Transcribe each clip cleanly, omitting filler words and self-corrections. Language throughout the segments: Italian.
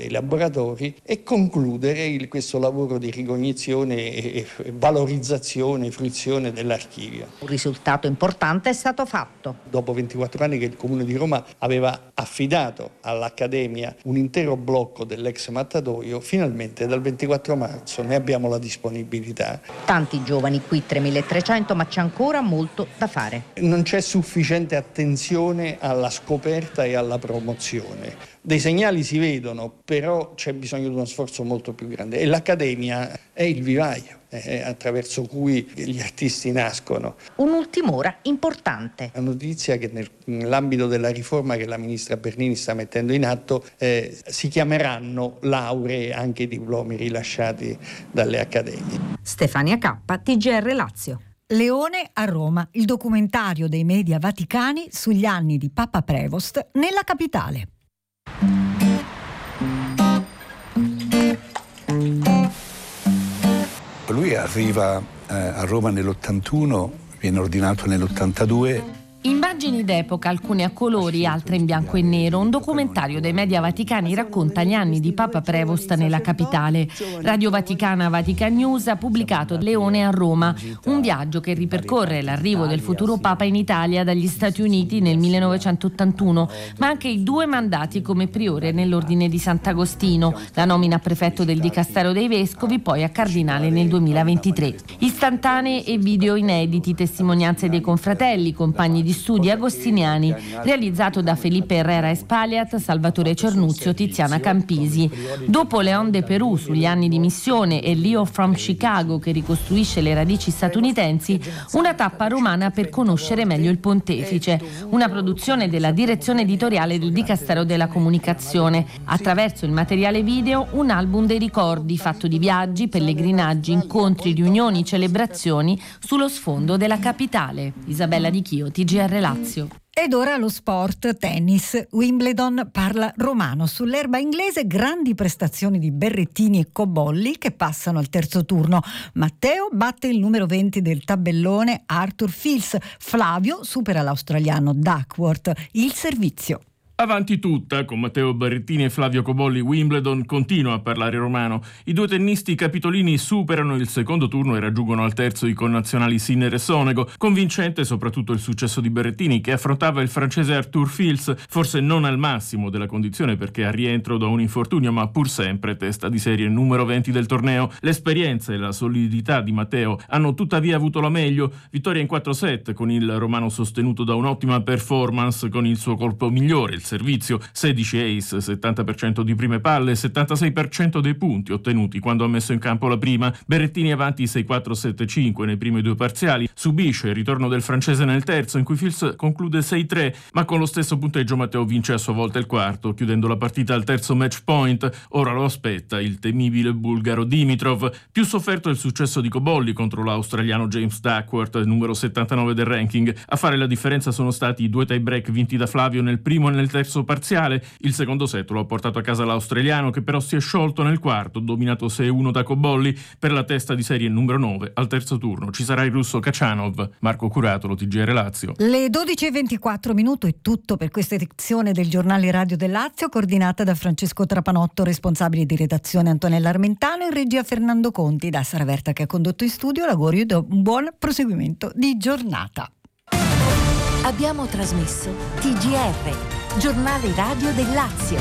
dei laboratori e concludere questo lavoro di ricognizione e valorizzazione, fruizione dell'archivio. Un risultato importante è stato fatto. Dopo 24 anni che il Comune di Roma aveva affidato all'Accademia un intero blocco dell'ex mattatoio, finalmente dal 24 marzo ne abbiamo la disponibilità. Tanti giovani qui, 3.300, ma c'è ancora molto da fare. Non c'è sufficiente attenzione alla scoperta e alla promozione. Dei segnali si vedono, però c'è bisogno di uno sforzo molto più grande e l'Accademia è il vivaio attraverso cui gli artisti nascono. Un'ultima ora importante. La notizia che nell'ambito della riforma che la ministra Bernini sta mettendo in atto si chiameranno lauree anche i diplomi rilasciati dalle accademie. Stefania K, TGR Lazio. Leone a Roma, il documentario dei media vaticani sugli anni di Papa Prevost nella capitale. Lui arriva a Roma nell'81, viene ordinato nell'82. Immagini d'epoca, alcune a colori, altre in bianco e nero. Un documentario dei media vaticani racconta gli anni di Papa Prevost nella capitale. Radio Vaticana Vatican News ha pubblicato Leone a Roma, un viaggio che ripercorre l'arrivo del futuro Papa in Italia dagli Stati Uniti nel 1981, ma anche i 2 mandati come priore nell'Ordine di Sant'Agostino, la nomina a prefetto del Dicastero dei Vescovi, poi a cardinale nel 2023. Istantanee e video inediti, testimonianze dei confratelli, compagni di studi agostiniani, realizzato da Felipe Herrera Espaliat, Salvatore Cernuzio, Tiziana Campisi. Dopo Leon de Perù sugli anni di missione e Leo from Chicago che ricostruisce le radici statunitensi, una tappa romana per conoscere meglio il pontefice, una produzione della direzione editoriale del Dicastero della Comunicazione. Attraverso il materiale video un album dei ricordi fatto di viaggi, pellegrinaggi, incontri, riunioni, celebrazioni sullo sfondo della capitale. Isabella Di Chio, TGR Lazio. Ed ora lo sport, tennis. Wimbledon parla romano. Sull'erba inglese grandi prestazioni di Berrettini e Cobolli che passano al terzo turno. Matteo batte il numero 20 del tabellone Arthur Fils. Flavio supera l'australiano Duckworth. Il servizio. Avanti tutta, con Matteo Berrettini e Flavio Cobolli, Wimbledon continua a parlare romano. I 2 tennisti capitolini superano il secondo turno e raggiungono al terzo i connazionali Sinner e Sonego. Convincente soprattutto il successo di Berrettini, che affrontava il francese Arthur Fils, forse non al massimo della condizione perché a rientro da un infortunio, ma pur sempre testa di serie numero 20 del torneo. L'esperienza e la solidità di Matteo hanno tuttavia avuto la meglio. Vittoria in 4 set con il romano sostenuto da un'ottima performance con il suo colpo migliore, il servizio, 16 ace, 70% di prime palle, 76% dei punti ottenuti quando ha messo in campo la prima. Berrettini avanti 6-4, 7-5 nei primi 2 parziali, subisce il ritorno del francese nel terzo in cui Fils conclude 6-3, ma con lo stesso punteggio Matteo vince a sua volta il quarto, chiudendo la partita al terzo match point. Ora lo aspetta il temibile bulgaro Dimitrov. Più sofferto il successo di Cobolli contro l'australiano James Duckworth, numero 79 del ranking. A fare la differenza sono stati i 2 tie break vinti da Flavio nel primo e nel terzo parziale. Il secondo set lo ha portato a casa l'australiano, che però si è sciolto nel quarto, dominato 6-1 da Cobolli per la testa di serie numero 9. Al terzo turno ci sarà il russo Kachanov. Marco Curatolo, TGR Lazio. Le 12:24 è tutto per questa edizione del giornale radio del Lazio, coordinata da Francesco Trapanotto, responsabile di redazione Antonella Armentano, in regia Fernando Conti. Da Sara Verta che ha condotto in studio, l'augurio di un buon proseguimento di giornata. Abbiamo trasmesso TGR, giornale radio del Lazio.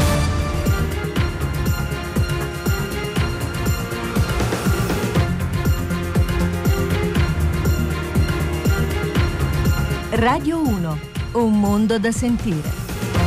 Radio 1, un mondo da sentire.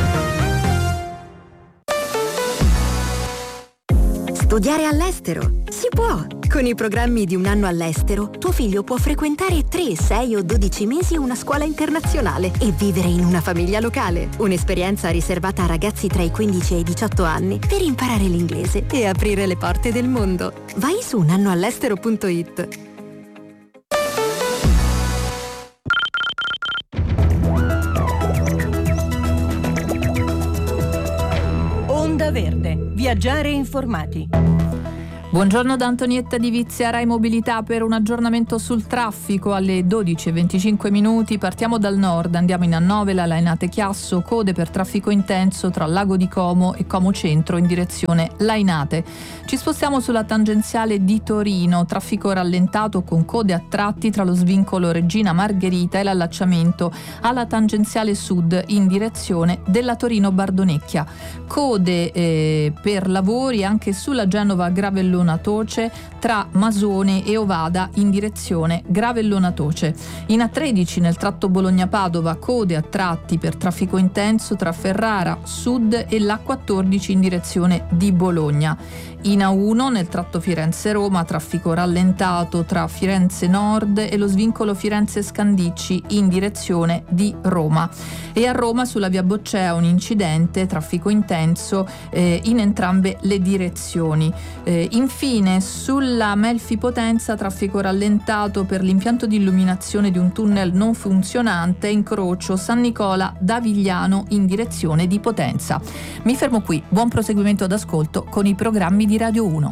Studiare all'estero? Si può! Con i programmi di un anno all'estero, tuo figlio può frequentare 3, 6 o 12 mesi una scuola internazionale e vivere in una famiglia locale. Un'esperienza riservata a ragazzi tra i 15 e i 18 anni per imparare l'inglese e aprire le porte del mondo. Vai su unannoall'estero.it. Onda Verde. Viaggiare informati. Buongiorno da Antonietta Di Vizia, Rai Mobilità per un aggiornamento sul traffico alle 12:25. Partiamo dal nord, andiamo in Annovela, Lainate Chiasso, code per traffico intenso tra Lago di Como e Como Centro in direzione Lainate. Ci spostiamo sulla tangenziale di Torino, traffico rallentato con code a tratti tra lo svincolo Regina Margherita e l'allacciamento alla tangenziale sud in direzione della Torino Bardonecchia. Code per lavori anche sulla Genova Gravellona Toce tra Masone e Ovada in direzione Gravellona Toce. In A13 nel tratto Bologna-Padova, code a tratti per traffico intenso tra Ferrara Sud e l'A14 in direzione di Bologna. In A1 nel tratto Firenze-Roma, traffico rallentato tra Firenze Nord e lo svincolo Firenze-Scandicci in direzione di Roma. E a Roma sulla via Boccea un incidente, traffico intenso in entrambe le direzioni. Infine sulla Melfi Potenza, traffico rallentato per l'impianto di illuminazione di un tunnel non funzionante, incrocio San Nicola da Vigliano in direzione di Potenza. Mi fermo qui, buon proseguimento d'ascolto con i programmi di Radio 1.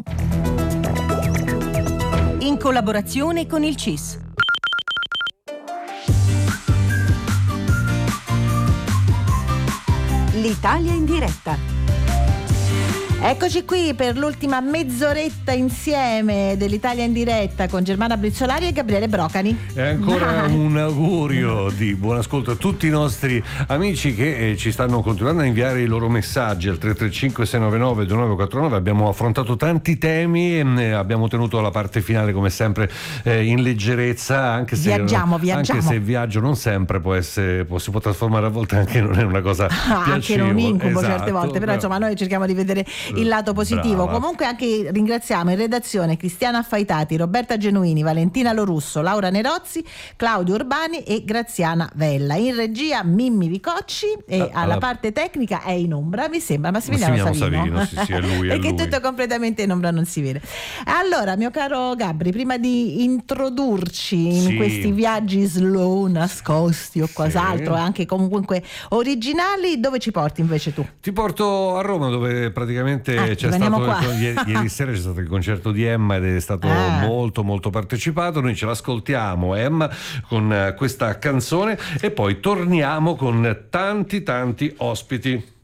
In collaborazione con il CIS. L'Italia in diretta. Eccoci qui per l'ultima mezz'oretta insieme dell'Italia in diretta con Germana Brizzolari e Gabriele Brocani. E ancora un augurio di buon ascolto a tutti i nostri amici che ci stanno continuando a inviare i loro messaggi al 335-699-2949. Abbiamo affrontato tanti temi e abbiamo tenuto la parte finale come sempre in leggerezza, anche se viaggiamo. Anche se il viaggio non sempre si può trasformare a volte anche non è una cosa piacevole. Anche in un incubo, esatto, certe volte, però insomma noi cerchiamo di vedere il lato positivo. Brava. Comunque anche ringraziamo in redazione Cristiana Affaitati, Roberta Genuini, Valentina Lorusso, Laura Nerozzi, Claudio Urbani e Graziana Vella. In regia Mimmi Vicocci e alla parte tecnica è in ombra, mi sembra, Massimiliano Savino. Sì, è lui. Perché tutto completamente in ombra non si vede. Allora, mio caro Gabri, prima di introdurci in questi viaggi slow, nascosti o quas'altro, anche comunque originali, dove ci porti invece tu? Ti porto a Roma, dove praticamente c'è stato ieri sera c'è stato il concerto di Emma ed è stato molto molto partecipato. Noi ce l'ascoltiamo Emma con questa canzone e poi torniamo con tanti ospiti.